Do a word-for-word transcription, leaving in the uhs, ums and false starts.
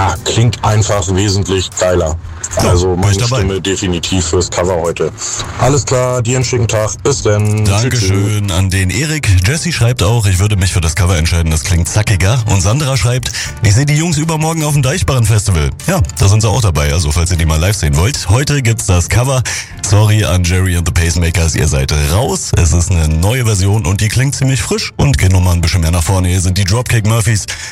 ja, klingt einfach wesentlich geiler. Ja, Also meine dabei. Stimme definitiv fürs Cover heute. Alles klar, dir einen schicken Tag. Bis dann. Dankeschön an den Erik. Jesse schreibt auch, ich würde mich für das Cover entscheiden, das klingt zackiger. Und Sandra schreibt, ich sehe die Jungs übermorgen auf dem Deichbarren-Festival. Ja, da sind sie auch dabei, also falls ihr die mal live sehen wollt. Heute gibt's das Cover. Sorry an Jerry and the Pacemakers, ihr seid raus. Es ist eine neue Version und die klingt ziemlich frisch und geht nochmal ein bisschen mehr nach vorne. Hier sind die Dropkick Murphys.